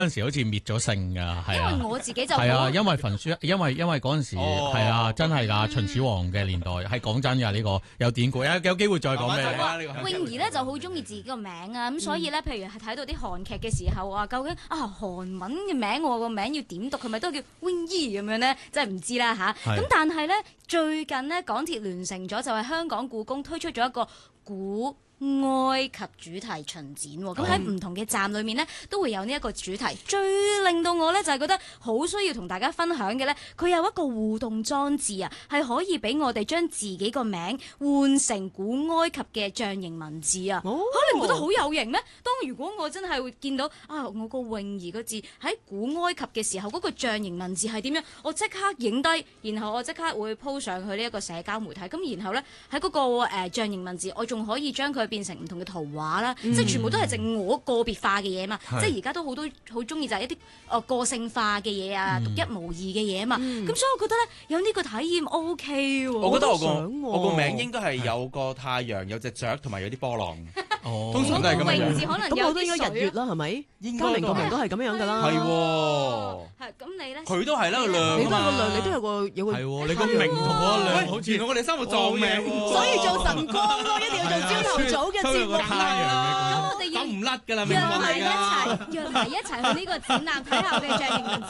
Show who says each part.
Speaker 1: 陣時好似滅咗性㗎，係啊。
Speaker 2: 因為我自己就
Speaker 1: 係啊，因為焚書，因為嗰陣時係啊，真係㗎，秦始皇嘅年代係講真㗎，呢個有典故，有機會再講俾你。
Speaker 2: 泳兒咧就好中意自己個名啊，咁所以咧，譬如係睇到啲韓劇嘅時候啊，究竟韓文嘅名我個名要點讀，係咪都叫泳兒咁樣咧？真係唔知啦吓，咁但係咧，最近呢，港鐵聯乘咗就係香港故宮推出咗一個古埃及主題巡展喎，咁喺唔同嘅站裏面呢，都會有呢一個主題。最令到我呢，就係覺得好需要同大家分享嘅呢，佢有一個互動裝置啊，係可以俾我哋將自己個名換成古埃及嘅象形文字啊！你唔覺得好有型咩？當如果我真係會見到我個泳兒個字喺古埃及嘅時候，嗰個象形文字係點樣？我即刻影低，然後我即刻會 po 上去呢一個社交媒體。咁然後呢，喺嗰個象形文字，我仲可以將佢變成唔同嘅圖畫啦，即係全部都係淨我個別化嘅嘢嘛。即係而家都好多好中意就係一啲個性化嘅嘢啊，獨一無二嘅嘢啊嘛。咁所以我覺得咧，有呢個體驗 OK 喎。
Speaker 3: 我覺得我個名應該係有個太陽，有隻雀，同埋有啲波浪。通常都係咁樣。
Speaker 2: 泳字可能有
Speaker 4: 我都應該日月啦，係咪？嘉明個名都係咁樣㗎啦。
Speaker 3: 係喎。
Speaker 2: 咁你咧？
Speaker 3: 佢都係啦，個亮
Speaker 4: 你都
Speaker 3: 啊嘛。
Speaker 4: 有個亮，你都有個
Speaker 1: 係喎，你個名同我個亮好似。
Speaker 3: 原來我哋生活撞命喎。
Speaker 4: 所以做晨光咯，一定要做朝頭早嘅節目啦。
Speaker 2: 咁我哋要
Speaker 3: 走唔甩㗎啦，
Speaker 2: 約埋一齊去呢個展覽睇下我嘅象形文字